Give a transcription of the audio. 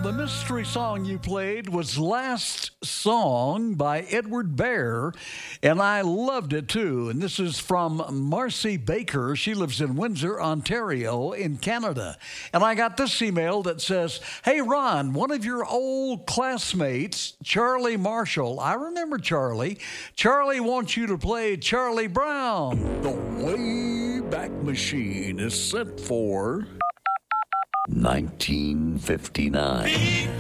the mystery song you played was Last Song by Edward Bear, and I loved it too. And this is from Marcy Baker. She lives in Windsor, Ontario, in Canada. And I got this email that says, "Hey, Ron, one of your old classmates, Charlie Marshall," I remember Charlie. "Charlie wants you to play Charlie Brown. The Wayback Machine is set for 1959.